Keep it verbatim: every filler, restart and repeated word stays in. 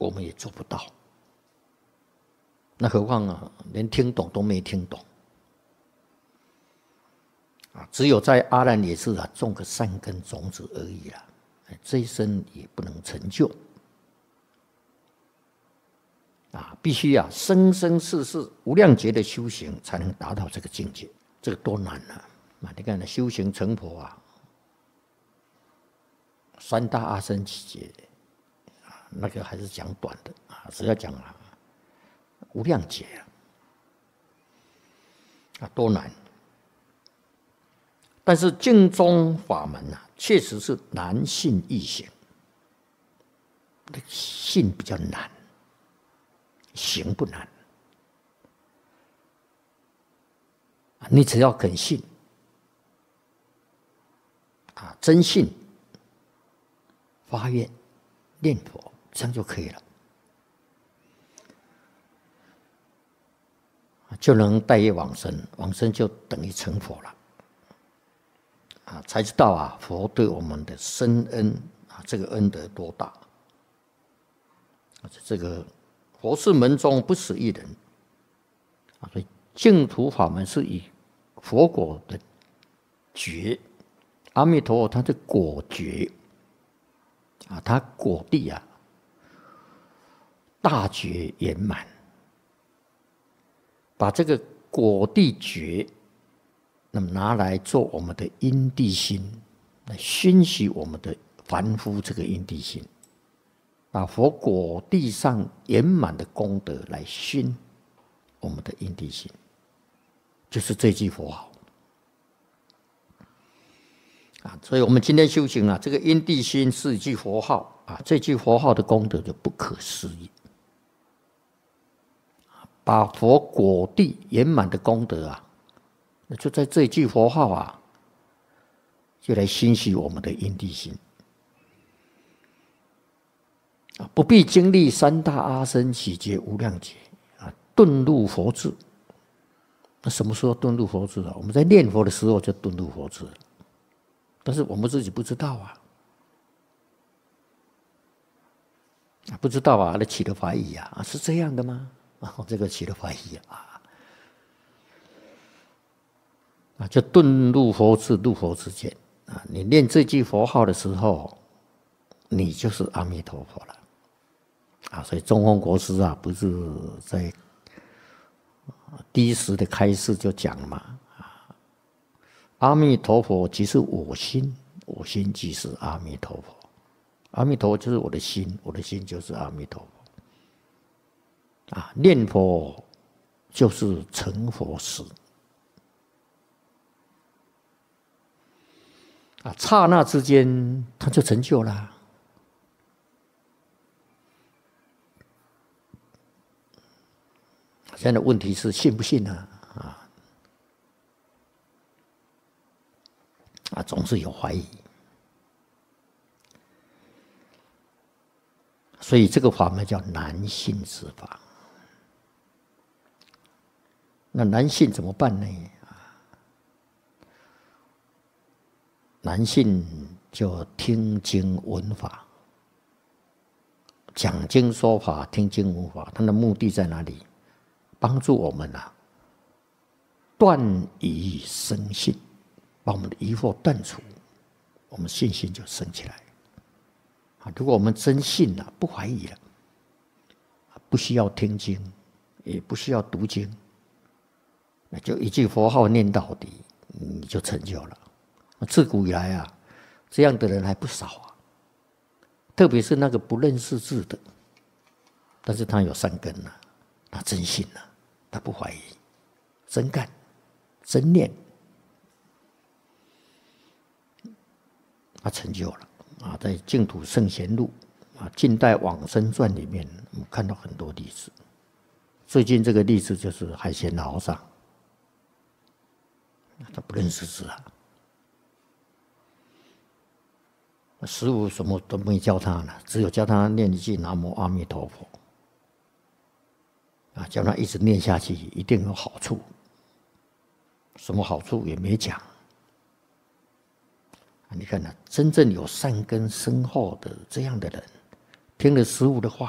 我们也做不到。那何况啊，连听懂都没听懂啊！只有在阿难也是啊，种个善根种子而已啦，这一生也不能成就啊！必须啊，生生世世无量劫的修行，才能达到这个境界。这个多难啊！啊，你看，修行成佛啊，三大阿僧祇劫啊，那个还是讲短的啊，只要讲啊。无量劫啊，啊多难！但是净宗法门啊，确实是难信易行。信比较难，行不难。你只要肯信，啊，真信，发愿，念佛，这样就可以了。就能带业往生，往生就等于成佛了，啊，才知道啊，佛对我们的深恩啊，这个恩德多大。这个佛是门中不死一人，啊，所以净土法门是以佛果的觉，阿弥陀佛他的果觉，啊，他果地啊，大觉圆满。把这个果地觉，那么拿来做我们的因地心，来熏习我们的凡夫这个因地心，把佛果地上圆满的功德来熏我们的因地心，就是这句佛号啊。所以我们今天修行啊，这个因地心是一句佛号啊，这句佛号的功德就不可思议。把佛果地圆满的功德啊，就在这一句佛号啊，就来熏习我们的因地心啊，不必经历三大阿僧祇劫无量劫啊，顿入佛智。那什么时候顿入佛智啊？我们在念佛的时候就顿入佛智了，但是我们自己不知道啊，不知道啊，那起了怀疑啊，是这样的吗？啊，这个起了怀疑啊，啊，就顿入佛智，入佛之见啊。你念这句佛号的时候，你就是阿弥陀佛了啊。所以中峰国师啊，不是在第一时的开示就讲了嘛啊，阿弥陀佛即是我心，我心即是阿弥陀佛，阿弥陀佛就是我的心，我的心就是阿弥陀佛。啊，念佛就是成佛时啊，刹那之间他就成就了。现在问题是信不信呢？啊啊，总是有怀疑，所以这个法门叫难信之法。那难信怎么办呢？难信就听经闻法，讲经说法，听经闻法，它的目的在哪里？帮助我们啊，断疑生信，把我们的疑惑断除，我们信心就升起来。啊，如果我们真信了，不怀疑了，不需要听经，也不需要读经。那就一句佛号念到底，你就成就了。自古以来啊，这样的人还不少啊。特别是那个不认识字的，但是他有善根啊，他真信啊，他不怀疑，真干，真念，他成就了啊。在《净土圣贤录》啊，《近代往生传》里面，我们看到很多例子。最近这个例子就是海贤老和尚。他不认识字啊，师父什么都没教他呢，只有教他念一句南无阿弥陀佛，啊，叫他一直念下去，一定有好处。什么好处也没讲。你看呢、啊，真正有善根深厚的这样的人，听了师父的话，